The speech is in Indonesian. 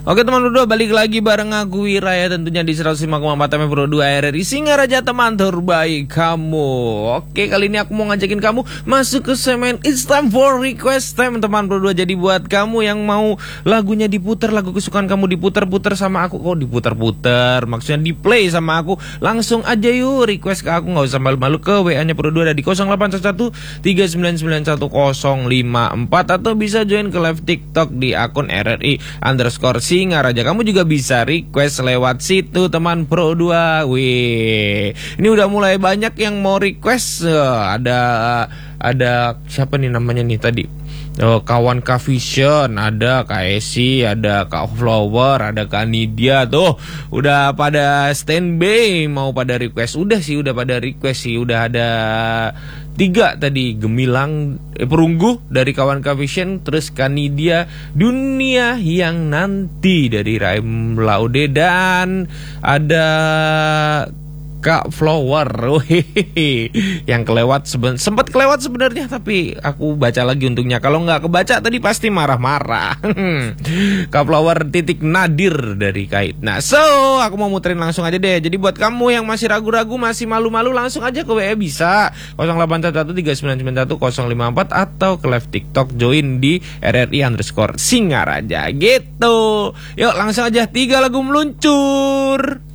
Oke teman berdua, balik lagi bareng aku Wira ya, tentunya di 105,4 FM Pro 2 RRI Singaraja, teman terbaik kamu. Oke, kali ini aku mau ngajakin kamu masuk ke segmen It's Time for Request Time, teman Pro 2. Jadi buat kamu yang mau lagunya diputar, lagu kesukaan kamu diputar-putar sama aku. Oh, diputar-putar, maksudnya di play sama aku. Langsung aja yuk request ke aku, gak usah malu-malu, ke WA-nya Pro 2 ada di 0811 3991 054, atau bisa join ke live TikTok di akun RRI_Singaraja. Kamu juga bisa request lewat situ, teman Pro 2. Wih, ini udah mulai banyak yang mau request. Ada siapa nih namanya nih tadi? Kawan Kak Vision, ada Kak Esi, ada Kak Flower, ada Kak Nidia. Tuh udah pada standby mau pada request. Udah pada request sih. Udah ada 3 tadi, Gemilang Perunggu dari kawan Kak Vision, terus Kak Nidia Dunia Yang Nanti dari Raim Laude, dan ada Kak Flower yang sempat kelewat sebenarnya, tapi aku baca lagi untungnya. Kalau nggak kebaca tadi pasti marah-marah. Kak Flower titik Nadir dari Kait. Nah, aku mau muterin langsung aja deh. Jadi buat kamu yang masih ragu-ragu, masih malu-malu, langsung aja ke WA bisa 08113991 054, atau ke live TikTok join di RRI_Singaraja gitu. Yuk langsung aja, 3 lagu meluncur.